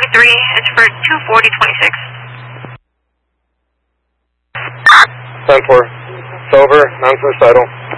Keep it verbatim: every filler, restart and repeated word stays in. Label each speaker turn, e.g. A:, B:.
A: three, it's for two forty twenty-six.
B: ten four, it's over, non-suicidal.